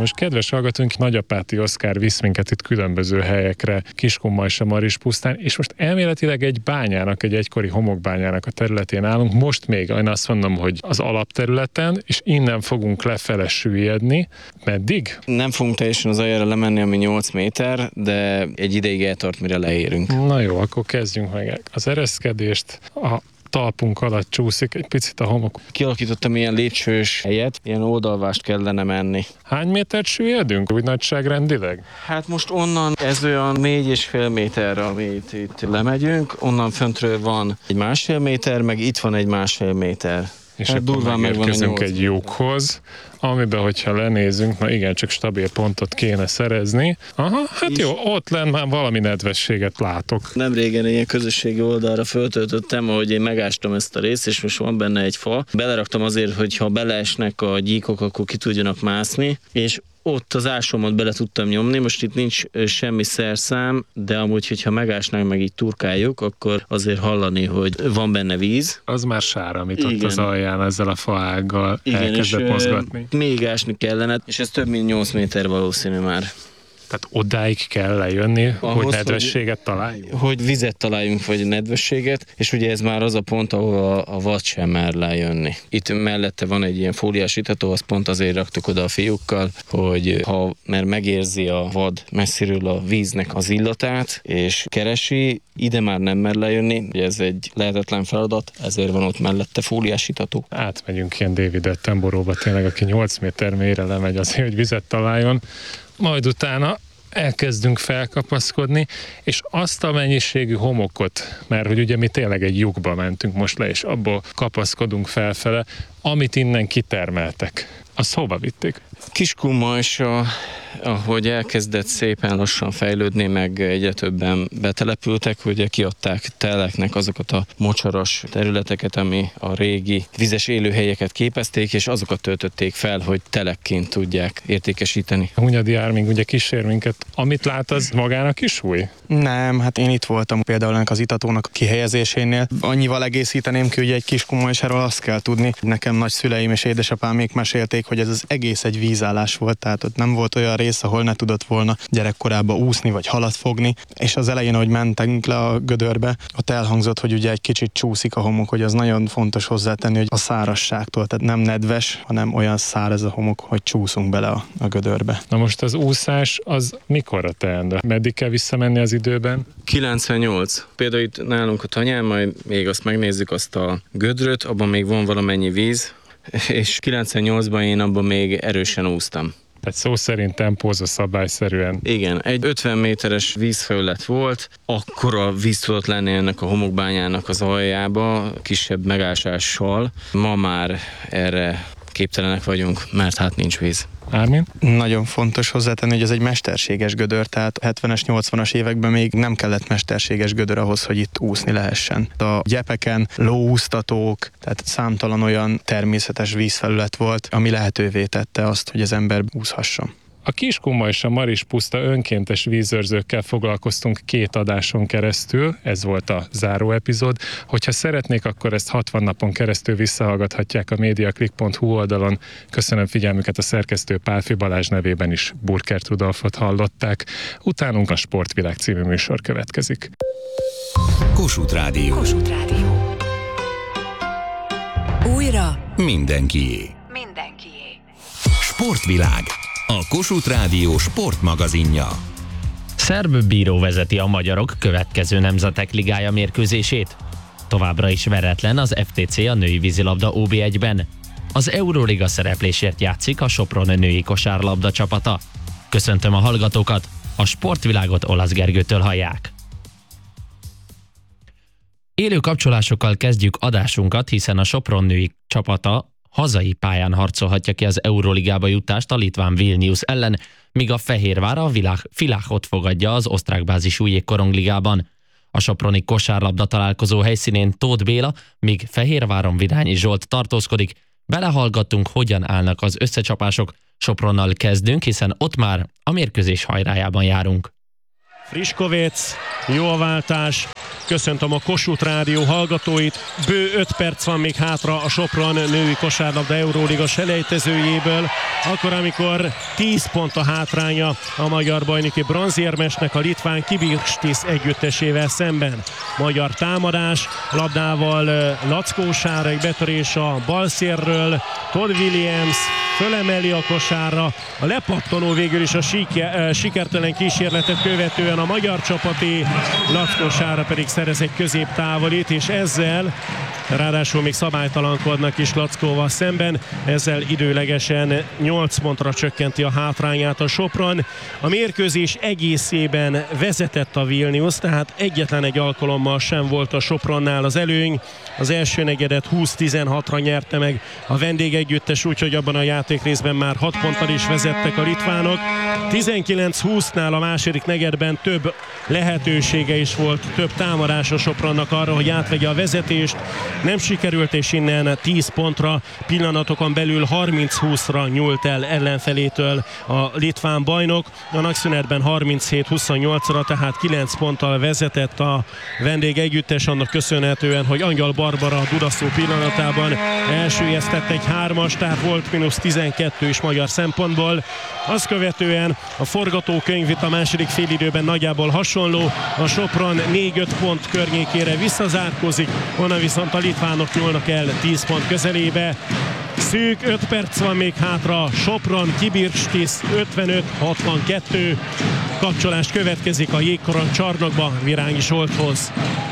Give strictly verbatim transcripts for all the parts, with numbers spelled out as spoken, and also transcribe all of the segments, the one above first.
most kedves hallgatónk, Nagyapáti Oszkár visz minket itt különböző helyekre, Kiskunmajsa, Marispusztán, és most elméletileg egy bányának, egy egykori homokbányának a területén állunk. Most még én azt mondom, hogy az alapterületen, és innen fogunk lefele süllyedni. Meddig? Nem fogunk teljesen az aljára lemenni, ami nyolc méter, de egy ideig eltart, mire leérünk. Na jó, akkor kezdjünk meg az ereszkedést. A talpunk alatt csúszik egy picit a homok. Kialakítottam ilyen lépcsős helyet, ilyen oldalvást kellene menni. Hány métert süllyedünk úgy nagyságrendileg? Hát most onnan ez olyan négy és fél méter, amit itt lemegyünk, onnan föntről van egy másfél méter, meg itt van egy másfél méter. És hát akkor megérkezünk egy lyukhoz, amiben, hogyha lenézünk, na igen, csak stabil pontot kéne szerezni. Aha, hát is. Jó, ott lenn már valami nedvességet látok. Nem régen ilyen közösségi oldalra föltöltöttem, ahogy én megástam ezt a részt, és most van benne egy fa. Beleraktam azért, hogy ha beleesnek a gyíkok, akkor ki tudjanak mászni, és ott az ásomat bele tudtam nyomni, most itt nincs semmi szerszám, de amúgy, hogyha megásnánk, meg így turkáljuk, akkor azért hallani, hogy van benne víz. Az már sár, amit igen. Ott az alján ezzel a faággal elkezdett mozgatni. Még ásni kellene, és ez több mint nyolc méter valószínű már. Tehát odáig kell lejönni, ahhoz, hogy nedvességet hogy, találjunk? Hogy vizet találjunk, vagy nedvességet, és ugye ez már az a pont, ahol a, a vad sem mer lejönni. Itt mellette van egy ilyen fóliás itató, azt pont azért raktuk oda a fiúkkal, hogy ha mert megérzi a vad messziről a víznek az illatát, és keresi, ide már nem mer lejönni, ugye ez egy lehetetlen feladat, ezért van ott mellette fóliás itató. Átmegyünk ilyen David Attenborough-ba tényleg, aki nyolc méter mélyre lemegy azért, hogy vizet találjon. Majd utána elkezdünk felkapaszkodni, és azt a mennyiségű homokot, mert hogy ugye mi tényleg egy lyukba mentünk most le, és abból kapaszkodunk felfele, amit innen kitermeltek. Azt hova vitték? Kiskunmajsa, ahogy elkezdett szépen lassan fejlődni, meg egyre többen betelepültek, ugye kiadták teleknek azokat a mocsaras területeket, ami a régi vizes élőhelyeket képezték, és azokat töltötték fel, hogy telekként tudják értékesíteni. Hunyadi Árming ugye kísér minket. Amit lát, az magának is új? Nem, hát én itt voltam például ennek az itatónak a kihelyezésénél. Annyival egészíteném ki, hogy egy Kiskunmajsáról azt kell tudni. Nekem nagyszüleim és édesapám még mesélték, hogy ez az egész egy vízállás volt, tehát ott nem volt olyan rész, ahol ne tudott volna gyerekkorában úszni vagy halat fogni, és az elején, ahogy mentünk le a gödörbe, ott elhangzott, hogy ugye egy kicsit csúszik a homok, hogy az nagyon fontos hozzátenni, hogy a szárazságtól, tehát nem nedves, hanem olyan száraz a homok, hogy csúszunk bele a, a gödörbe. Na most az úszás az mikorra teendő? Meddig kell visszamenni az időben? kilencvennyolc. Például itt nálunk a tanyán, majd még azt megnézzük azt a gödröt, abban még van valamennyi víz, és kilencvennyolcban én abban még erősen úsztam. Tehát szó szerint tempózva szabályszerűen. Igen, egy ötven méteres vízfelület volt, akkora víz tudott lenni ennek a homokbányának az aljába, kisebb megásással. Ma már erre képtelenek vagyunk, mert hát nincs víz. Ármin? Nagyon fontos hozzátenni, hogy ez egy mesterséges gödör, tehát a hetvenes, nyolcvanas években még nem kellett mesterséges gödör ahhoz, hogy itt úszni lehessen. A gyepeken lóúsztatók, tehát számtalan olyan természetes vízfelület volt, ami lehetővé tette azt, hogy az ember úszhasson. A Kiskunmajsa Marispuszta önkéntes vízőrzőkkel foglalkoztunk két adáson keresztül, ez volt a záró epizód. Hogyha szeretnék, akkor ezt hatvan napon keresztül visszahallgathatják a mediaclick pont hu oldalon. Köszönöm figyelmüket, a szerkesztő Pálfi Balázs nevében is Burkert Rudolfot hallották. Utánunk a Sportvilág című műsor következik. Kossuth Rádió. Kossuth Rádió. Újra mindenkié. Mindenkié. Sportvilág. A Kossuth Rádió sportmagazinja. Szerb bíró vezeti a magyarok következő nemzetek ligája mérkőzését. Továbbra is veretlen az ef té cé a női vízilabda ó bé egyben. Az Euroliga szereplésért játszik a Sopron női kosárlabda csapata. Köszöntöm a hallgatókat, a Sportvilágot Olasz Gergőtől hallják. Élő kapcsolásokkal kezdjük adásunkat, hiszen a Sopron női csapata hazai pályán harcolhatja ki az Euroligába jutást a litván Vilnius ellen, míg a Fehérvár a Villachot fogadja az osztrák bázisú jégkorongligában. A soproni kosárlabda találkozó helyszínén Tóth Béla, míg Fehérváron Virányi Zsolt tartózkodik. Belehallgattunk, hogyan állnak az összecsapások. Sopronnal kezdünk, hiszen ott már a mérkőzés hajrájában járunk. Friskovic, jó a váltás, köszöntöm a Kossuth Rádió hallgatóit, bő öt perc van még hátra a Sopron női kosárlabda Euróliga selejtezőjéből, akkor, amikor tíz pont a hátránya a magyar bajnoki bronzérmesnek a litván Kibirkštis együttesével szemben. Magyar támadás, labdával Lackó Sára, egy betörés a balszérről, Todd Williams fölemeli a kosárra, a lepattanó végül is a siker, sikertelen kísérletet követően a magyar csapaté, Lackó Sára pedig szerez egy középtávolit, és ezzel ráadásul még szabálytalankodnak is Lackóval szemben, ezzel időlegesen nyolc pontra csökkenti a hátrányát a Sopron. A mérkőzés egészében vezetett a Vilnius, tehát egyetlen egy alkalommal sem volt a Sopronnál az előny. Az első negyedet húsz tizenhatra nyerte meg a vendégegyüttes, úgyhogy abban a játékrészben már hat ponttal is vezettek a litvánok. tizenkilenc húsznál a második negyedben több lehetősége is volt, több támadás a Sopronnak arra, hogy átvegye a vezetést. Nem sikerült, és innen tíz pontra, pillanatokon belül harminc húszra nyúlt el ellenfelétől a litván bajnok. A nagyszünetben harminchét huszonnyolcra, tehát kilenc ponttal vezetett a vendégegyüttes, annak köszönhetően, hogy Angyal Barbara a Dudaszó pillanatában elsüllyesztett egy hármas, tehát volt mínusz tizenkettő is magyar szempontból. Azt követően a forgatókönyv itt a második félidőben nagyjából hasonló, a Sopron négy-öt pont környékére visszazárkózik, onnan viszont a litvánok nyúlnak el tíz pont közelébe. Szűk öt perc van még hátra, Sopron Kibirkštis ötvenöt hatvankettő. Kapcsolás következik a jégkorong csarnokba Virányi Zsolthoz.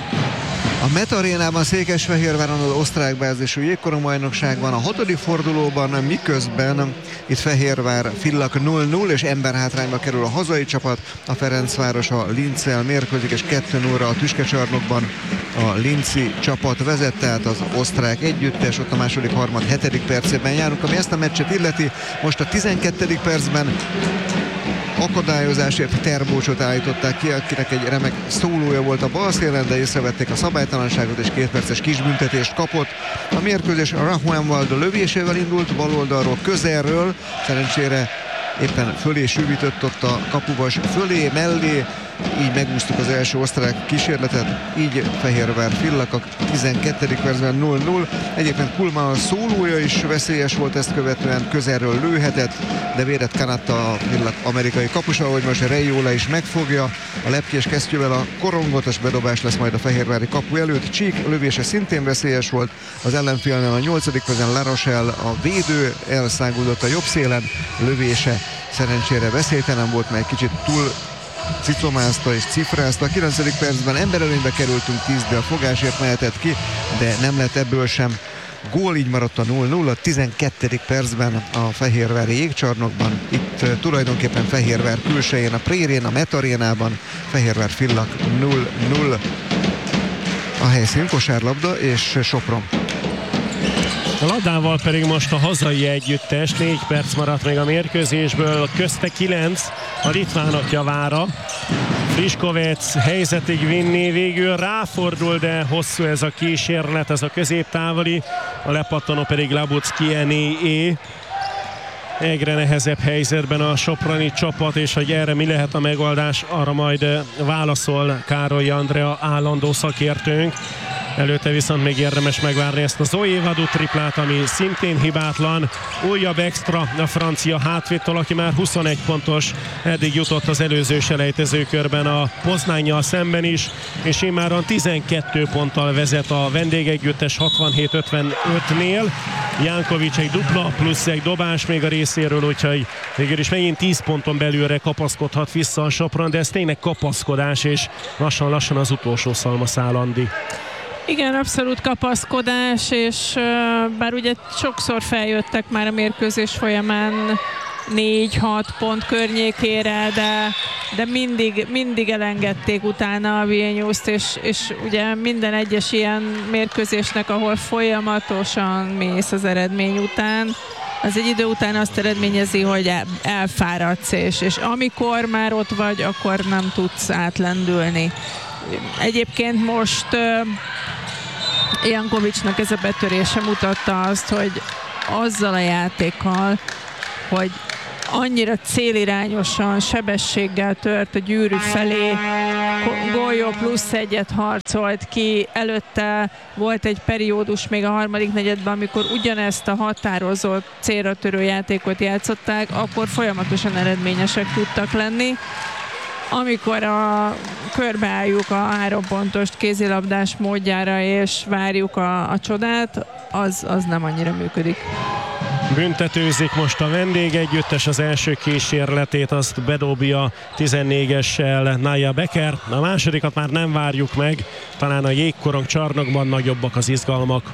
A Met Arénában Székesfehérváron az osztrák bázisú jégkorongbajnokságban a hatodik fordulóban, miközben itt Fehérvár Villach nulla nulla és emberhátrányba kerül a hazai csapat, a Ferencváros a Linccel mérkőzik, és kettő nulla a tüskecsarnokban a linci csapat vezet, tehát az osztrák együttes, ott a második harmad hetedik percében járunk, ami ezt a meccset illeti. Most a tizenkettedik percben akadályozásért Terbócsot állították ki, akinek egy remek szólója volt a balszélen, de észrevették a szabálytalanságot, és két perces kisbüntetést kapott. A mérkőzés Rahuenwald lövésével indult, baloldalról, közelről, szerencsére éppen fölé sűvítött ott a kapuvas fölé, mellé, így megúsztuk az első osztrák kísérletet, így Fehérvár Villach a tizenkettedik percben nulla nulla. Egyébként Kulman szólója is veszélyes volt, ezt követően közelről lőhetett, de védett Kanatta, a Villach amerikai kapusa, ahogy most Reiola is megfogja a lepkés kesztyűvel a korongot, és bedobás lesz majd a fehérvári kapu előtt. Csík lövése szintén veszélyes volt, az ellenfélnél a nyolcadik percben La Rochelle a védő elszágulott a jobb szélen, lövése szerencsére veszélytelen volt, mert egy kicsit túl cicomázta és cifrázta. A kilencedik percben emberelőnybe kerültünk, tízből fogásért mehetett ki, de nem lett ebből sem gól, így maradt a nulla nulla. tizenkettedik percben a fehérvári jégcsarnokban, itt tulajdonképpen Fehérvár külsején, a Prérén, a Met Arénában, Fehérvár Villach nulla nulla. A helyszín kosárlabda és Sopron. A labdával pedig most a hazai együttes, négy perc maradt még a mérkőzésből, közte kilenc a litvánok javára. Friškovec helyzetig vinni, végül ráfordul, de hosszú ez a kísérlet, ez a középtávoli, a lepattanó pedig Labucki-é. Egyre nehezebb helyzetben a soproni csapat, és hogy erre mi lehet a megoldás, arra majd válaszol Károly Andrea állandó szakértőnk. Előtte viszont még érdemes megvárni ezt a Zoé Vadú triplát, ami szintén hibátlan. Újabb extra a francia hátvédtől, aki már huszonegy pontos, eddig jutott az előző selejtezőkörben a Poznánnyal szemben is, és immáron tizenkét ponttal vezet a vendégegyüttes hatvanhét ötvenötnél. Jankovics egy dupla plusz egy dobás még a részéről, úgyhogy végül is megint tíz ponton belülre kapaszkodhat vissza a Sopron, de ez tényleg kapaszkodás, és lassan-lassan az utolsó szalmaszál, Andi. Igen, abszolút kapaszkodás, és bár ugye sokszor feljöttek már a mérkőzés folyamán négy-hat pont környékére, de, de mindig, mindig elengedték utána a Vilniust, és, és ugye minden egyes ilyen mérkőzésnek, ahol folyamatosan mész az eredmény után, az egy idő után azt eredményezi, hogy elfáradsz, és, és amikor már ott vagy, akkor nem tudsz átlendülni. Egyébként most uh, Jankovicsnak ez a betörése mutatta azt, hogy azzal a játékkal, hogy annyira célirányosan, sebességgel tört a gyűrű felé, Golyó plusz egyet harcolt ki, előtte volt egy periódus még a harmadik negyedben, amikor ugyanezt a határozott célra törő játékot játszották, akkor folyamatosan eredményesek tudtak lenni. Amikor a körbeálljuk a három pontos kézilabdás módjára és várjuk a, a csodát, az, az nem annyira működik. Büntetőzik most a vendégegyüttes, az első kísérletét azt bedobja tizennégyessel Naya Becker. A másodikat már nem várjuk meg, talán a jégkorong csarnokban nagyobbak az izgalmak.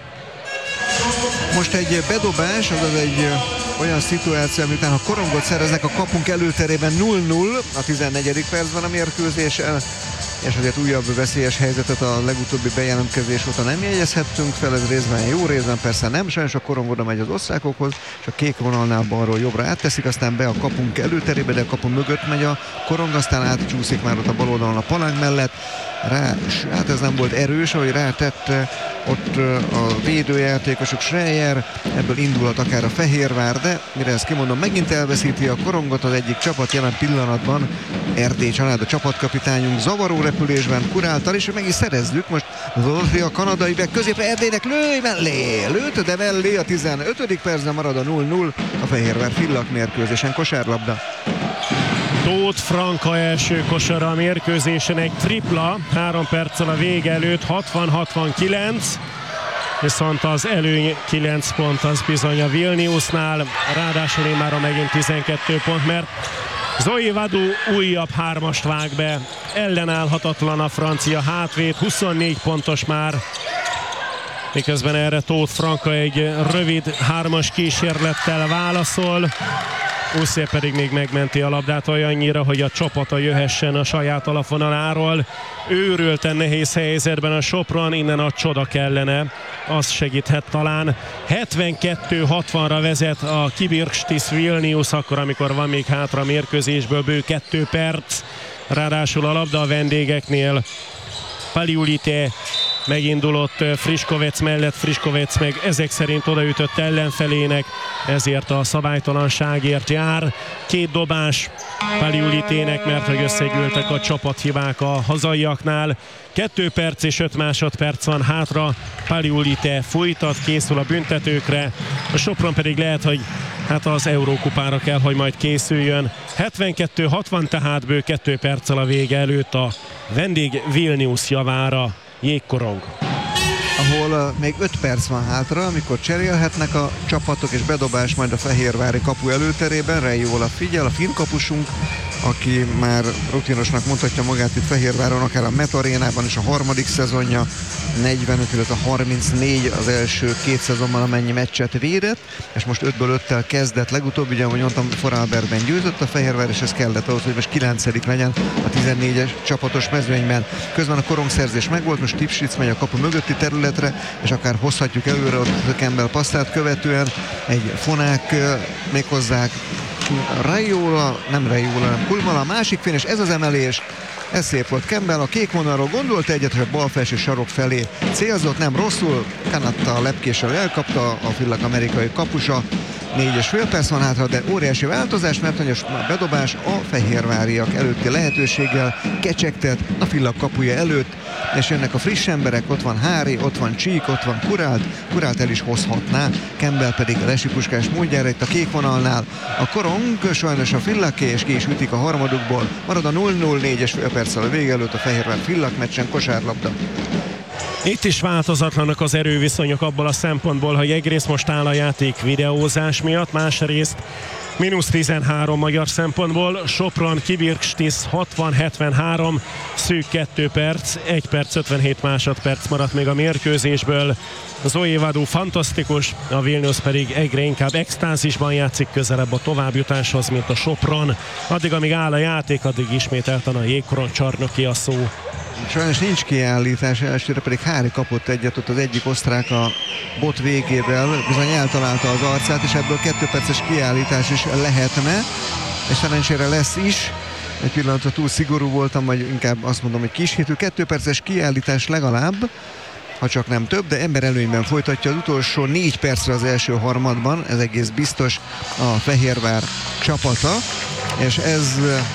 Most egy bedobás, azaz egy olyan szituáció, miután ha korongot szereznek a kapunk előterében null null a tizennegyedik percben a mérkőzésen, és azért újabb veszélyes helyzetet a legutóbbi bejelentkezés óta nem jegyezhettünk fel, ez részben jó, részben persze nem, sajnos a korong oda megy az osztrákokhoz, és a kék vonalnál balról jobbra átteszik, aztán be a kapunk előterébe, de a kapu mögött megy a korong, aztán átcsúszik már ott a bal oldalon a palánk mellett, rá, hát ez nem volt erős, ahogy rátette ott a védőjátékosok, Schreier, ebből indulhat akár a Fehérvár, de mire ezt kimondom, megint elveszíti a korongot az egyik csapat jelen pillanatban, Erdély Család, a csapatkapitányunk zavaró repülésben kuráltal, és meg is szerezzük most Zolfi a kanadai be középre, Erdélynek lőj mellé, lőtt, de mellé a tizenötödik percben marad a null null a Fehérvár Villach mérkőzésen, kosárlabda. Tóth Franka első kosara a mérkőzésen, egy tripla, három perccel a vége előtt, hatvan hatvankilenc, viszont az előny kilenc pont az bizony a Vilniusnál, ráadásul én már megint tizenkét pont, mert Zoe Vadu újabb hármast vág be, ellenállhatatlan a francia hátvéd, huszonnégy pontos már, miközben erre Tóth Franka egy rövid hármas kísérlettel válaszol. Uszé pedig még megmenti a labdát olyannyira, hogy a csapata jöhessen a saját alapvonaláról. Őrülten nehéz helyzetben a Sopron, innen a csoda kellene, az segíthet talán. hetvenkettő hatvanra vezet a Kibirkštis Vilnius, akkor amikor van még hátra a mérkőzésből bő kettő perc. Ráadásul a labda a vendégeknél. Paliulite megindulott Friškovec mellett, Friškovec meg ezek szerint odaütött ellenfelének, ezért a szabálytalanságért jár. Két dobás Paliulitének, mert hogy összegyűltek a csapathibák a hazaiaknál. Kettő perc és öt másodperc van hátra, Paliulite fújtat, készül a büntetőkre, a Sopron pedig lehet, hogy hát az Eurókupára kell, hogy majd készüljön. hetvenkettő hatvan, tehát bő kettő perccel a vége előtt a vendég Vilnius javára jégkorong. Ahol uh, még öt perc van hátra, amikor cserélhetnek a csapatok, és bedobás majd a fehérvári kapu előterében. Reijola figyel, a finn kapusunk, aki már rutinosnak mondhatja magát itt Fehérváron, akár a Met Arénában is a harmadik szezonja, negyvenöt, illetve harmincnégy az első két szezonban amennyi meccset védett, és most ötből öttel kezdett legutóbb, ugye ahogy mondtam, Vorarlbergben győzött a Fehérvár, és ez kellett ahhoz, hogy most kilencedik legyen a tizennégyes csapatos mezőnyben. Közben a korongszerzés megvolt, most Lipsic megy a kapu mögötti területre, és akár hozhatjuk előre ott Campbell passzát követően, egy fonák méghozzá Reijola, nem Reijola, nem Kulmala, a másik finn, és ez az emelés, ez szép volt. Campbell a kék vonalról gondolt egyet, hogy a bal felső sarok felé célzott, nem rosszul, Kanatta a lepkéssel elkapta, a Villach amerikai kapusa. Négy és fél perc van hátra, de óriási változás, mert hogy a bedobás a fehérváriak előtti lehetőséggel kecsegtet a Villach kapuja előtt, és jönnek a friss emberek, ott van Hári, ott van Csík, ott van Kurált, Kurált el is hozhatná, Campbell pedig a lesipuskás módjára itt a kék vonalnál. A korong sajnos a Villaché, és ki is ütik a harmadukból, marad a null null, négy és fél perccel a vége előtt a Fehérvár Villach meccsen, kosárlabda. Itt is változatlanak az erőviszonyok abból a szempontból, hogy egyrészt most áll a játék videózás miatt, másrészt mínusz tizenhárom magyar szempontból. Sopron Kibirkštis hatvan hetvenhárom, szűk kettő perc, egy perc ötvenhét másodperc maradt még a mérkőzésből. Zoe Vadu fantasztikus, a Vilnius pedig egyre inkább extázisban játszik, közelebb a továbbjutáshoz, mint a Sopron. Addig, amíg áll a játék, addig ismételten a jégkorong csarnoki a szó. Sajnos nincs kiállítás, elsőre pedig Hári kapott egyet, ott az egyik osztrák a bot végével, bizony eltalálta az arcát, és ebből kettő perces kiállítás is lehetne, és szerencsére lesz is. Egy pillanatra túl szigorú voltam, vagy inkább azt mondom, hogy kishitű. Kettő perces kiállítás legalább, ha csak nem több, de emberelőnyben folytatja az utolsó négy percre az első harmadban, ez egész biztos a Fehérvár csapata, és ez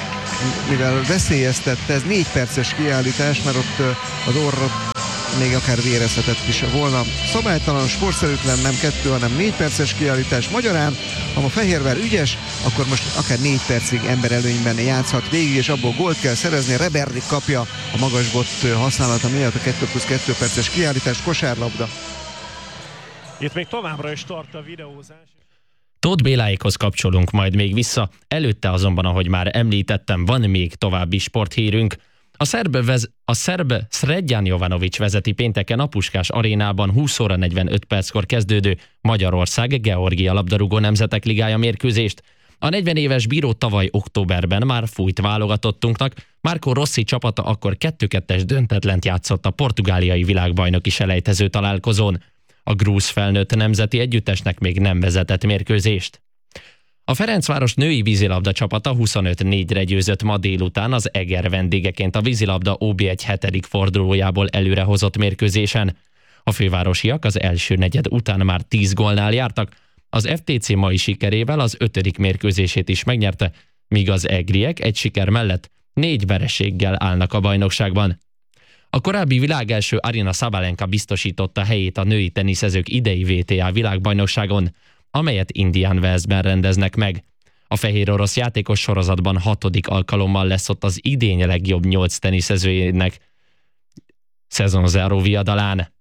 mivel veszélyeztette, ez négy perces kiállítás, mert ott az orra még akár vérezhetett is volna. Szabálytalan, sportszerűtlen, nem kettő, hanem négy perces kiállítás. Magyarán, ha a Fehérvár ügyes, akkor most akár négy percig emberelőnyben játszhat végig, és abból gólt kell szerezni. Reberdik kapja a magasbot használata miatt a kettő plusz kettő perces kiállítás, kosárlabda. Itt még továbbra is tart a videózás. Tóth Béláékhoz kapcsolunk majd még vissza, előtte azonban, ahogy már említettem, van még további sporthírünk. A szerb, vez, a szerb Sredjan Jovanović vezeti pénteken a Puskás arénában húsz óra negyvenöt perckor kezdődő Magyarország-Georgia labdarúgó nemzetek ligája mérkőzést. A negyven éves bíró tavaly októberben már fújt válogatottunknak, Marco Rossi csapata akkor kettő kettes döntetlent játszott a portugáliai világbajnoki selejtező találkozón. A grúz felnőtt nemzeti együttesnek még nem vezetett mérkőzést. A Ferencváros női vízilabda csapata huszonöt négyre győzött ma délután az Eger vendégeként a vízilabda ó bé egy hetedik fordulójából előrehozott mérkőzésen. A fővárosiak az első negyed után már tíz gólnál jártak, az ef té cé mai sikerével az ötödik mérkőzését is megnyerte, míg az egriek egy siker mellett négy vereséggel állnak a bajnokságban. A korábbi világelső Aryna Sabalenka biztosította helyét a női teniszezők idei vé té á világbajnokságon, amelyet Indian Wellsben rendeznek meg. A fehér orosz játékos sorozatban hatodik alkalommal lesz ott az idény legjobb nyolc teniszezőjének szezonzáró viadalán.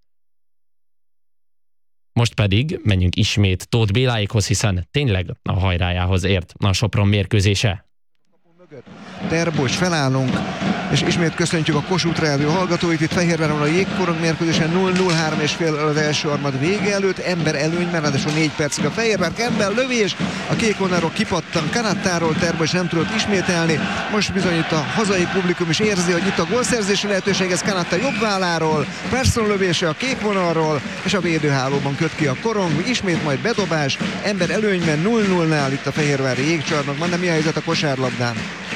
Most pedig menjünk ismét Tóth Béláékhoz, hiszen tényleg a hajrájához ért a Sopron mérkőzése. Terbocs, felállunk, és ismét köszöntjük a Kossuth Rádió hallgatóit. Itt Fehérváron a jégkorong mérkőzésen nulla nulla három és fél az első harmad vége előtt, ember előnyben, ráadásul négy percig a Fehérvár. Campbell lövés, a kék vonalról kipattan Kanattáról, Terbocs nem tudott ismételni. Most bizony itt a hazai publikum is érzi, hogy itt a gólszerzési lehetőség, ez Kanatta jobb válláról, Persson lövése a kék vonalról, és a védőhálóban köt ki a korong, ismét majd bedobás, ember előnyben nulla nullnál itt a Fehérvári jégcsarnokban, de mi a helyzet a kosárlabdán?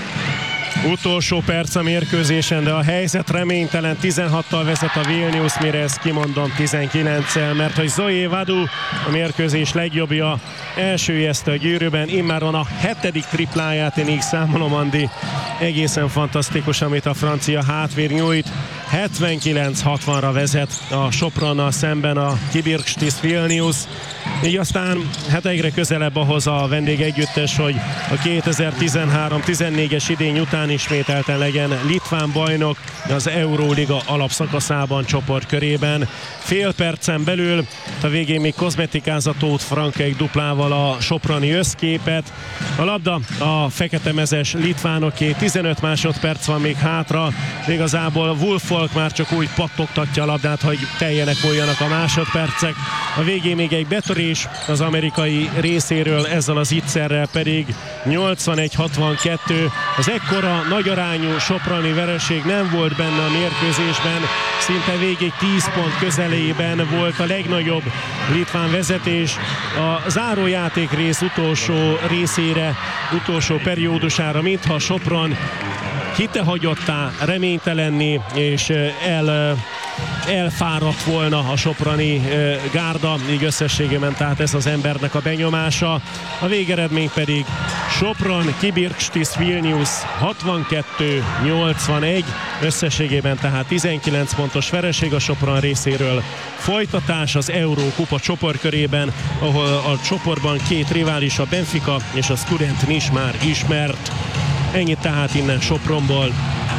Utolsó perc a mérkőzésen, de a helyzet reménytelen. tizenhattal vezet a Vilnius, mire ezt kimondom tizenkilenccel, mert hogy Zoe Vadu, a mérkőzés legjobbja, elsőjezte a gyűrűben, immáron a hetedik tripláját, én így számolom, Andi. Egészen fantasztikus, amit a francia hátvér nyújt. hetvenkilenc hatvanra vezet a Sopronnal szemben a Kibirkštis Vilnius. Így aztán hát egyre közelebb ahhoz a vendég együttes, hogy a kétezer-tizenhárom tizennégyes idény után ismételten legyen litván bajnok az Euróliga alapszakaszában csoportkörében. Fél percen belül a végén még kozmetikázott Tóth Frank egy duplával a soproni összképet. A labda a feketemezes litvánoké, tizenöt másodperc van még hátra, igazából Wolfolk már csak úgy pattogtatja a labdát, hogy teljenek voljanak a másodpercek. A végén még egy betörés az amerikai részéről, ezzel az ígyszerrel pedig nyolcvanegy hatvankettő. Az ekkora nagyarányú soproni vereség nem volt benne a mérkőzésben, szinte végig tíz pont közelében volt a legnagyobb litván vezetés. A zárójáték rész utolsó részére, utolsó periódusára, mintha Sopron hitehagyottá, reménytelenné és el, elfáradt volna a soproni gárda, így összességében tehát ez az embernek a benyomása. A végeredmény pedig Sopron Kibirkštis Vilnius hatvankettő nyolcvanegy, összességében tehát tizenkilenc pontos vereség a Sopron részéről. Folytatás az Eurókupa csoportkörében, ahol a csoportban két rivális, a Benfica és a Student már ismert. Ennyit tehát innen Sopronból.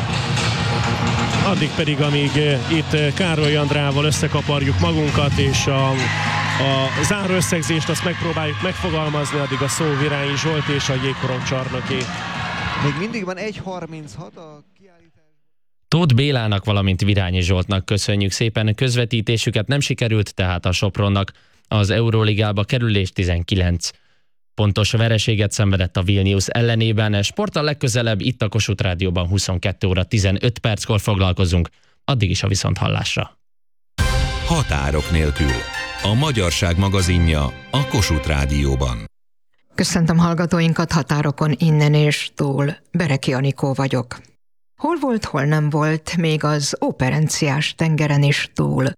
Addig pedig, amíg itt Károly Andrával összekaparjuk magunkat, és a, a záró összegzést azt megpróbáljuk megfogalmazni, addig a szó Virányi Zsolt és a jégkorong csarnoké. Még mindig van egy harminchat a kiállítás. Tóth Bélának, valamint Virányi Zsoltnak köszönjük szépen. Közvetítésüket nem sikerült, tehát a Sopronnak az Euróligába kerülés tizenkilenc pontos vereséget szenvedett a Vilnius ellenében. Sporttal legközelebb itt a Kossuth Rádióban huszonkettő óra tizenöt perckor foglalkozunk. Addig is a viszonthallásra. Határok nélkül. A magyarság magazinja a Kossuth Rádióban. Köszöntöm hallgatóinkat határokon innen és túl. Bereki Anikó vagyok. Hol volt, hol nem volt, még az operenciás tengeren is túl.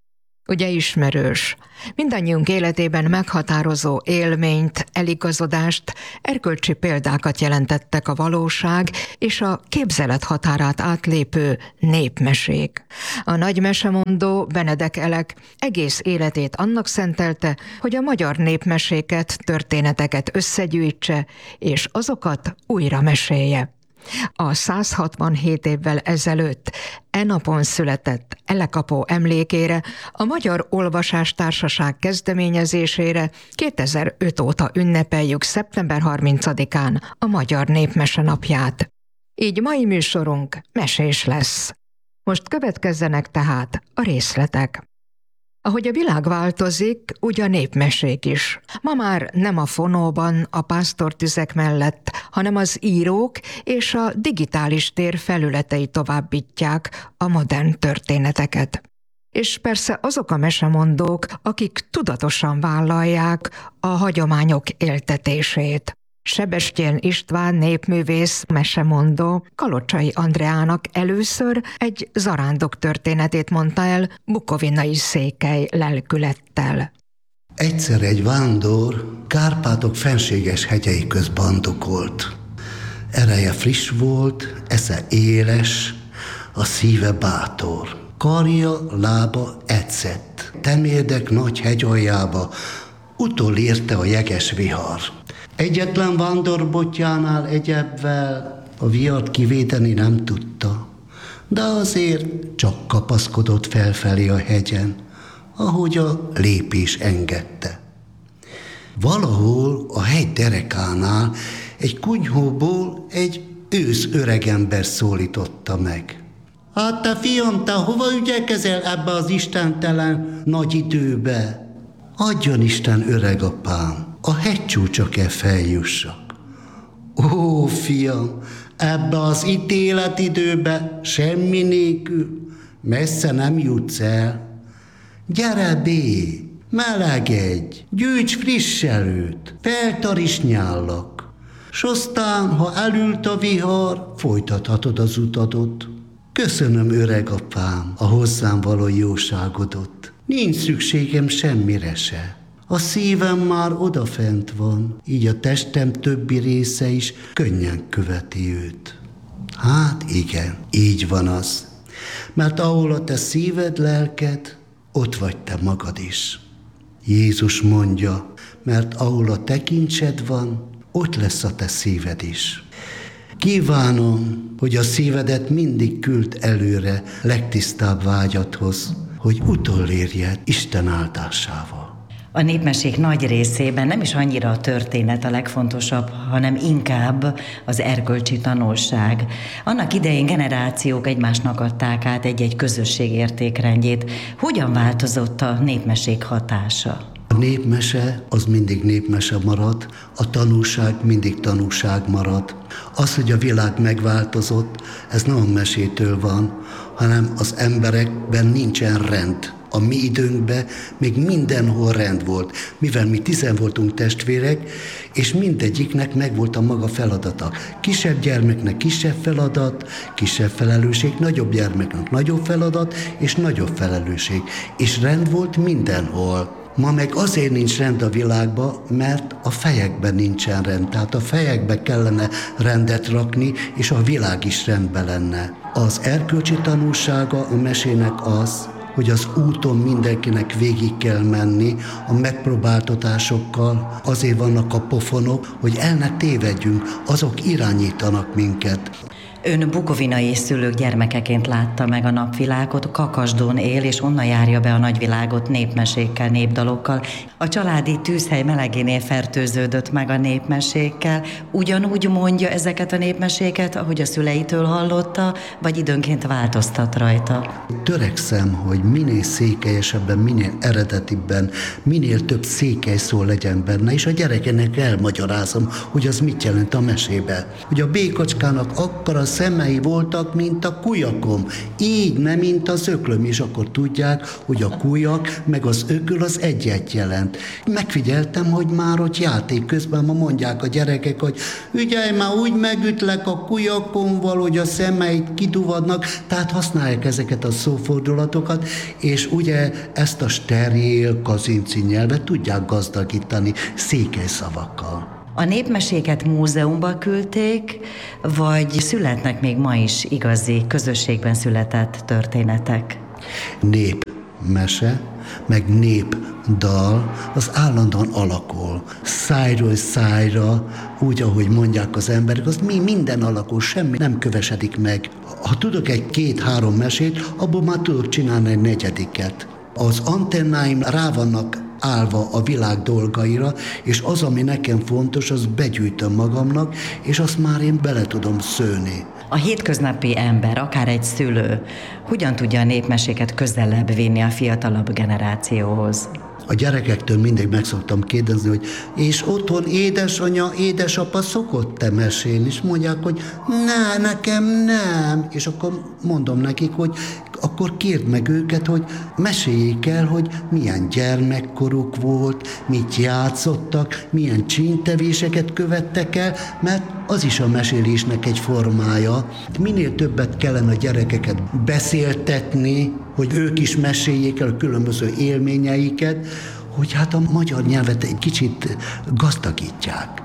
Ugye ismerős. Mindannyiunk életében meghatározó élményt, eligazodást, erkölcsi példákat jelentettek a valóság és a képzelet határát átlépő népmesék. A nagy mesemondó Benedek Elek egész életét annak szentelte, hogy a magyar népmeséket, történeteket összegyűjtse, és azokat újra mesélje. A száz hatvanhét évvel ezelőtt e napon született Elek-apó emlékére, a Magyar Olvasás Társaság kezdeményezésére kétezer-öt óta ünnepeljük szeptember harmincadikán a Magyar Népmese napját. Így mai műsorunk mesés lesz. Most következzenek tehát a részletek. Ahogy a világ változik, úgy a népmesék is. Ma már nem a fonóban, a pásztortüzek mellett, hanem az írók és a digitális tér felületei továbbítják a modern történeteket. És persze azok a mesemondók, akik tudatosan vállalják a hagyományok éltetését. Sebestyén István népművész mesemondó Kalocsai Andreának először egy zarándok történetét mondta el bukovinai székely lelkülettel. Egyszer egy vándor Kárpátok fenséges hegyei közt bandukolt. Ereje friss volt, esze éles, a szíve bátor. Karja, lába edzett. Temérdek nagy hegyaljába utolérte a jeges vihar. Egyetlen vándorbotjánál egyebben a vihart kivédeni nem tudta, de azért csak kapaszkodott felfelé a hegyen, ahogy a lépés engedte. Valahol a hegy derekánál egy kunyhóból egy ősz öregember szólította meg. Hát te fiam, te hova ügyekezel ebbe az istentelen nagy időbe? Adjon Isten, öregapám, a hegycsúcsra kell feljussak. Ó, fiam, ebbe az ítéletidőbe semmi nélkül messze nem jutsz el. Gyere, bé, melegedj, gyűjts friss előtt, feltaríts nyállak, s aztán, ha elült a vihar, folytathatod az utadot. Köszönöm, öregapám, a hozzám való jóságodot. Nincs szükségem semmire se. A szívem már odafent van, így a testem többi része is könnyen követi őt. Hát igen, így van az. Mert ahol a te szíved, lelked, ott vagy te magad is. Jézus mondja, mert ahol a te kincsed van, ott lesz a te szíved is. Kívánom, hogy a szívedet mindig küld előre legtisztább vágyadhoz, hogy utolérjed Isten áldásával. A népmesék nagy részében nem is annyira a történet a legfontosabb, hanem inkább az erkölcsi tanulság. Annak idején generációk egymásnak adták át egy-egy közösség értékrendjét. Hogyan változott a népmesék hatása? A népmese az mindig népmese marad, a tanúság mindig tanúság marad. Az, hogy a világ megváltozott, ez nem a mesétől van, hanem az emberekben nincsen rend. A mi időnkben még mindenhol rend volt, mivel mi tizen voltunk testvérek, és mindegyiknek megvolt a maga feladata. Kisebb gyermeknek kisebb feladat, kisebb felelősség, nagyobb gyermeknek nagyobb feladat, és nagyobb felelősség. És rend volt mindenhol. Ma meg azért nincs rend a világban, mert a fejekben nincsen rend. Tehát a fejekbe kellene rendet rakni, és a világ is rendben lenne. Az erkölcsi tanulsága a mesének az, hogy az úton mindenkinek végig kell menni, a megpróbáltatásokkal, azért vannak a pofonok, hogy el ne tévedjünk, azok irányítanak minket. Ön bukovinai szülők gyermekeként látta meg a napvilágot, Kakasdón él, és onnan járja be a nagyvilágot népmesékkel, népdalokkal. A családi tűzhely melegénél fertőződött meg a népmesékkel. Ugyanúgy mondja ezeket a népmeséket, ahogy a szüleitől hallotta, vagy időnként változtat rajta? Törekszem, hogy minél székelyesebben, minél eredetibben, minél több székely szó legyen benne, és a gyerekenek elmagyarázom, hogy az mit jelent a mesébe. Hogy a békacskának akkora szemei voltak, mint a kujakom. Így, nem mint az öklöm, és akkor tudják, hogy a kujak meg az ököl az egyet jelent. Megfigyeltem, hogy már ott játék közben ma mondják a gyerekek, hogy ügyelj már, úgy megütlek a kujakomval, hogy a szemeit kiduvadnak, tehát használják ezeket a szófordulatokat, és ugye ezt a steril kazinci nyelvet tudják gazdagítani székely szavakkal. A népmeséket múzeumba küldték, vagy születnek még ma is igazi, közösségben született történetek? Népmese, meg népdal, az állandóan alakul. Szájról szájra, úgy, ahogy mondják az emberek, az mi minden alakul, semmi nem kövesedik meg. Ha tudok egy két-három mesét, abból már tudok csinálni egy negyediket. Az antennáim rá vannak állva a világ dolgaira, és az, ami nekem fontos, az begyűjtöm magamnak, és azt már én bele tudom szőni. A hétköznapi ember, akár egy szülő, hogyan tudja a népmeséket közelebb vinni a fiatalabb generációhoz? A gyerekektől mindig meg szoktam kérdezni, hogy és otthon édesanyja, édesapa szokott-e mesélni? És mondják, hogy ne, nekem nem. És akkor mondom nekik, hogy akkor kérd meg őket, hogy meséljék el, hogy milyen gyermekkoruk volt, mit játszottak, milyen csíntevéseket követtek el, mert az is a mesélésnek egy formája. Minél többet kellene a gyerekeket beszéltetni, hogy ők is meséljék el a különböző élményeiket, hogy hát a magyar nyelvet egy kicsit gazdagítják.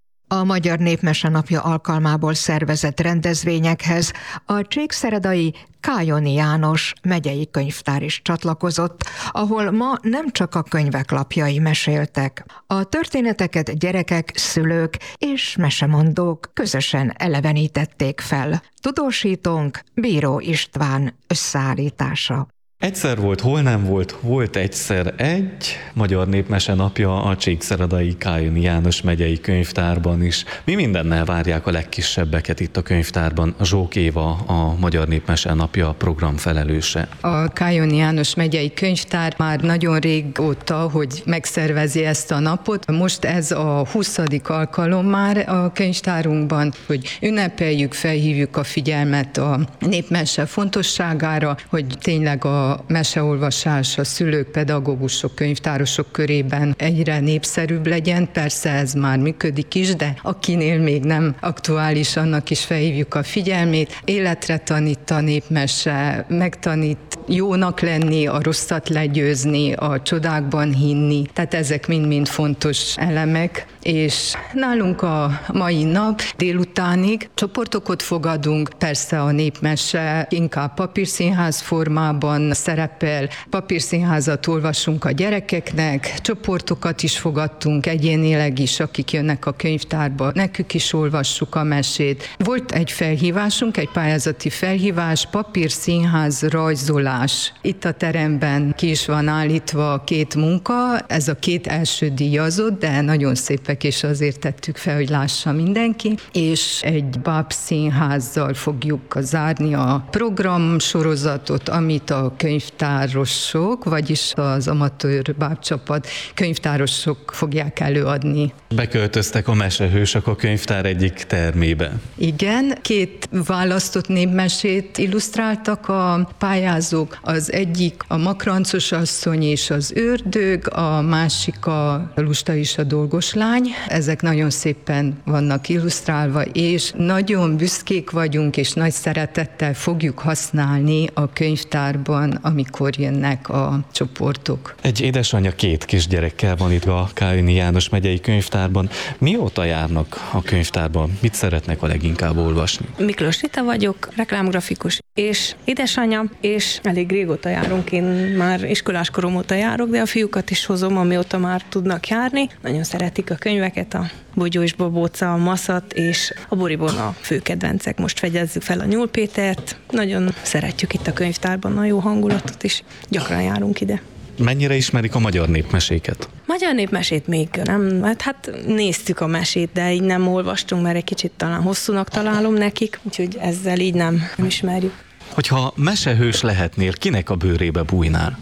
A Magyar Népmese Napja alkalmából szervezett rendezvényekhez a csíkszeredai Kályoni János megyei könyvtár is csatlakozott, ahol ma nem csak a könyvek lapjai meséltek. A történeteket gyerekek, szülők és mesemondók közösen elevenítették fel. Tudósítónk Bíró István összeállítása. Egyszer volt, hol nem volt, volt egyszer egy Magyar Népmese Napja a csíkszeredai Kályoni János megyei könyvtárban is. Mi mindennel várják a legkisebbeket itt a könyvtárban? Zsók Éva, a Magyar Népmese Napja program felelőse. A Kályoni János megyei könyvtár már nagyon régóta, hogy megszervezi ezt a napot. Most ez a huszadik alkalom már a könyvtárunkban, hogy ünnepeljük, felhívjuk a figyelmet a népmese fontosságára, hogy tényleg a a meseolvasás a szülők, pedagógusok, könyvtárosok körében egyre népszerűbb legyen. Persze ez már működik is, de akinél még nem aktuális, annak is felhívjuk a figyelmét. Életre tanít a népmese, megtanít jónak lenni, a rosszat legyőzni, a csodákban hinni. Tehát ezek mind-mind fontos elemek. És nálunk a mai nap délutánig csoportokat fogadunk, persze a népmese inkább papírszínház formában szerepel, papírszínházat olvasunk a gyerekeknek, csoportokat is fogadtunk egyénileg is, akik jönnek a könyvtárba, nekük is olvassuk a mesét. Volt egy felhívásunk, egy pályázati felhívás, papírszínház rajzolás. Itt a teremben ki is van állítva két munka, ez a két első díjazott, de nagyon szépek, és azért tettük fel, hogy lássa mindenki, és egy bábszínházzal fogjuk zárni a programsorozatot, amit a könyvtárosok, vagyis az amatőr bábcsapat könyvtárosok fogják előadni. Beköltöztek a mesehősök a könyvtár egyik termébe. Igen, két választott népmesét illusztráltak a pályázók. Az egyik a Makrancos asszony és az ördög, a másik a Lusta és a dolgos lány. Ezek nagyon szépen vannak illusztrálva, és nagyon büszkék vagyunk, és nagy szeretettel fogjuk használni a könyvtárban, amikor jönnek a csoportok. Egy édesanyja két kisgyerekkel van itt a Kályoni János megyei könyvtárban. Mióta járnak a könyvtárban? Mit szeretnek a leginkább olvasni? Miklós Rita vagyok, reklámgrafikus és édesanyja, és elég régóta járunk, én már iskolás korom óta járok, de a fiúkat is hozom, amióta már tudnak járni. Nagyon szeretik a könyveket, a Bogyó és Babóca, a Maszat és a Boribon a fő kedvencek. Most fegyezzük fel a Nyúl Pétert. Nagyon szeretjük itt a könyvtárban a jó hangulatot, és gyakran járunk ide. Mennyire ismerik a magyar népmeséket? Magyar népmesét még nem, hát, hát néztük a mesét, de így nem olvastunk, mert egy kicsit talán hosszúnak találom nekik, úgyhogy ezzel így nem, nem ismerjük. Hogyha mesehős lehetnél, kinek a bőrébe bújnál?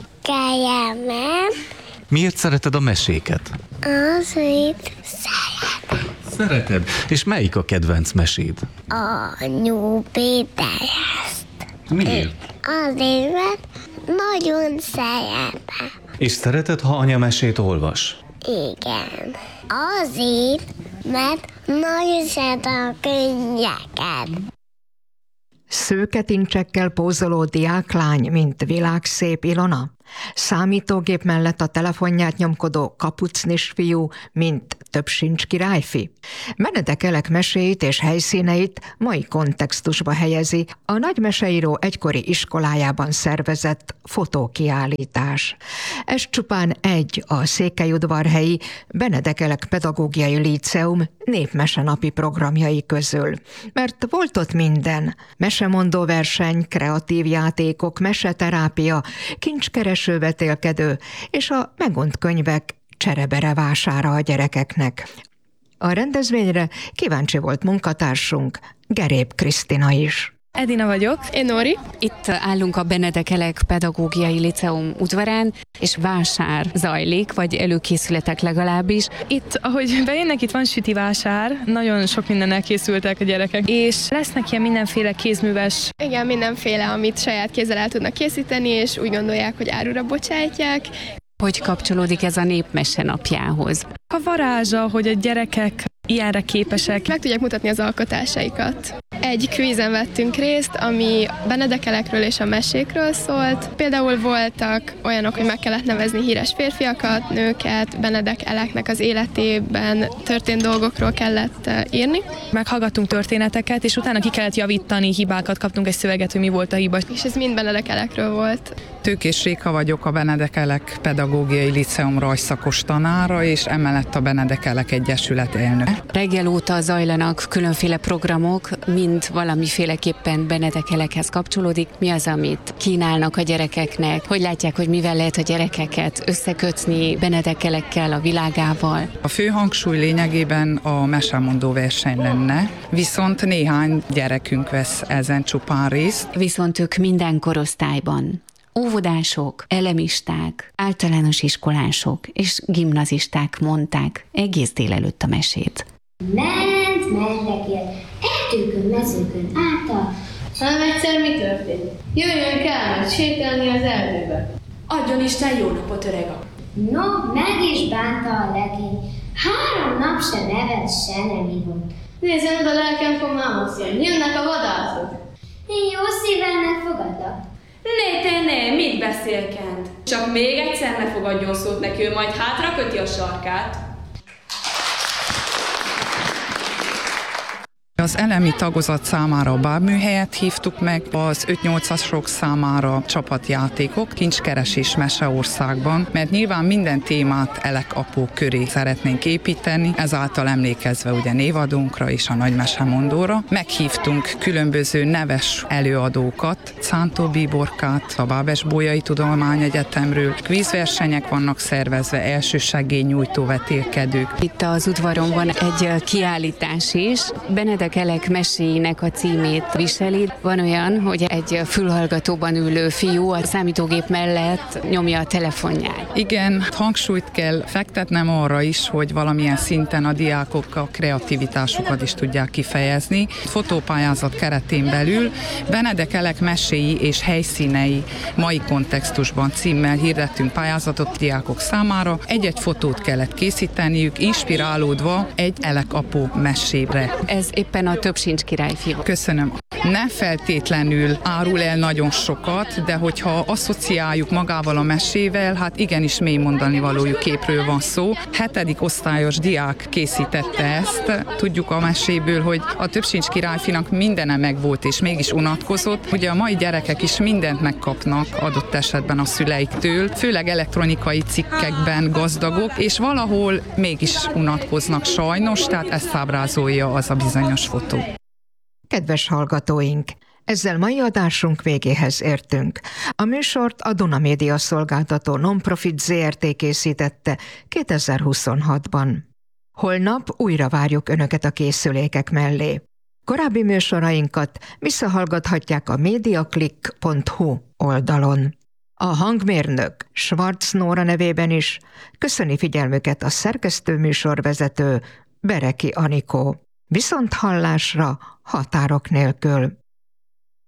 Kálmán. Miért szereted a meséket? Azért szeretem. Szereted? És melyik a kedvenc meséd? Anyu Péterezt. Miért? Azért, mert nagyon szeretem. És szereted, ha anya mesét olvas? Igen. Azért, mert nagyon szeretem a könnyeket. Szőketincsekkel pózoló diáklány, mint világszép Ilona? Számítógép mellett a telefonját nyomkodó kapucnis fiú, mint Többsincs királyfi? Benedek Elek meséit és helyszíneit mai kontextusba helyezi a nagymeseíró egykori iskolájában szervezett fotókiállítás. Ez csupán egy a székelyudvarhelyi Benedek Elek Pedagógiai Líceum népmesenapi programjai közül. Mert volt ott minden: mesemondó verseny, kreatív játékok, meseterápia, kincskeresővetélkedő és a megont könyvek cserebere vására a gyerekeknek. A rendezvényre kíváncsi volt munkatársunk, Geréb Krisztina is. Edina vagyok. Én Nóri. Itt állunk a Benedek Elek Pedagógiai Liceum udvarán, és vásár zajlik, vagy előkészületek legalábbis. Itt, ahogy bejönnek, itt van süti vásár, nagyon sok mindennel készültek a gyerekek, és lesznek ilyen mindenféle kézműves. Igen, mindenféle, amit saját kézzel el tudnak készíteni, és úgy gondolják, hogy árura bocsátják. Hogy kapcsolódik ez a népmese napjához? A varázsa, hogy a gyerekek ilyenre képesek. Meg tudják mutatni az alkotásaikat. Egy kvízen vettünk részt, ami Benedek Elekről és a mesékről szólt. Például voltak olyanok, hogy meg kellett nevezni híres férfiakat, nőket, Benedek Eleknek az életében történt dolgokról kellett írni. Meghallgattunk történeteket, és utána ki kellett javítani, hibákat, kaptunk egy szöveget, hogy mi volt a hiba. És ez mind Benedek Elekről volt. Tőkés Réka vagyok, a Benedek Elek Pedagógiai Liceum rajzszakos tanára, és emellett a Benedek Elek Egyesület elnök. Reggel óta zajlanak különféle programok, mind valamiféleképpen Benedek Elekhez kapcsolódik. Mi az, amit kínálnak a gyerekeknek? Hogy látják, hogy mivel lehet a gyerekeket összekötni Benedek Elekkel, a világával? A fő hangsúly lényegében a mesemondó verseny lenne, viszont néhány gyerekünk vesz ezen csupán részt. Viszont ők minden korosztályban. Óvodások, elemisták, általános iskolások és gimnazisták mondták egész délelőtt a mesét. Ment, mentek erdőkön, mezőkön által. Hanem egyszer mi történt? Jöjjön kell majd sétálni az erdőbe. Adjon Isten jó napot, öreg. No, meg is bánta a legény. Három nap se nevet, se nem ivott. Nézzen oda, lelkem, komám, azt jön. Jönnek a vadászok. Én jó szívvel megfogadlak. Né, te né, mit beszélkent? Csak még egyszer ne fogadjon szót neki, ő majd hátra köti a sarkát. Az elemi tagozat számára a bábműhelyet hívtuk meg, az öt-nyolcasok számára csapatjátékok, kincskeresés Meseországban, mert nyilván minden témát Elek apó köré szeretnénk építeni, ezáltal emlékezve ugye névadunkra és a nagy mesemondóra. Meghívtunk különböző neves előadókat, Szántó Bíborkát, a Bábes-Bolyai Tudományegyetemről, kvízversenyek vannak szervezve, elsősegélynyújtó vetélkedők. Itt az udvaron van egy kiállítás is, Benedek Elek meséinek a címét viseli. Van olyan, hogy egy fülhallgatóban ülő fiú a számítógép mellett nyomja a telefonját. Igen, hangsúlyt kell fektetnem arra is, hogy valamilyen szinten a diákok a kreativitásukat is tudják kifejezni. Fotópályázat keretén belül Benedek Elek meséi és helyszínei mai kontextusban címmel hirdettünk pályázatot diákok számára. Egy-egy fotót kellett készíteniük, inspirálódva egy Elek apó mesére. Ez éppen a Többsincs királyfi. Köszönöm. Ne feltétlenül árul el nagyon sokat, de hogyha asszociáljuk magával a mesével, hát igenis mély mondani valójú képről van szó. Hetedik osztályos diák készítette ezt. Tudjuk a meséből, hogy a Többsincs királyfinak mindene megvolt, és mégis unatkozott. Ugye a mai gyerekek is mindent megkapnak adott esetben a szüleiktől, főleg elektronikai cikkekben gazdagok, és valahol mégis unatkoznak sajnos, tehát ezt ábrázolja az a bizonyos fotó. Kedves hallgatóink! Ezzel mai adásunk végéhez értünk. A műsort a Duna Média Szolgáltató Nonprofit zé er té készítette kétezer-huszonhatban. Holnap újra várjuk Önöket a készülékek mellé. Korábbi műsorainkat visszahallgathatják a mediaclick pont hu oldalon. A hangmérnök Schwarz Nóra nevében is köszöni figyelmüket a szerkesztő műsorvezető Bereki Anikó. Viszont hallásra határok nélkül.